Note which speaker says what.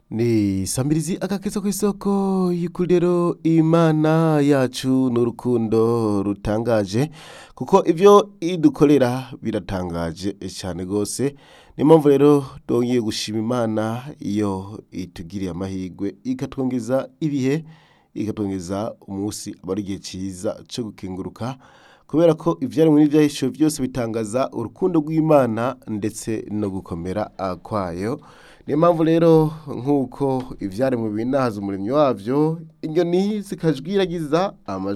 Speaker 1: ni samirizi agakiza kw'isoko y'ukurero imana yacu n'urukundo rutangaje kuko ivyo idukorera biratangaje cyane gose niyo mpamvu rero dongeye gushima imana iyo itugiriye amahirwe ikatwongeza ibihe ikatwongeza umunsi aba ari igihe ciza co gukenguruka kubera ko ivyaremwe n'ivyahishuwe byose bitangaza urukundo rw'imana ndetse no gukomera kwayo. Niyo mpamvu rero nk'uko ivyaremwe binahaza umuremyi wavyo inyoni zikajwiragiza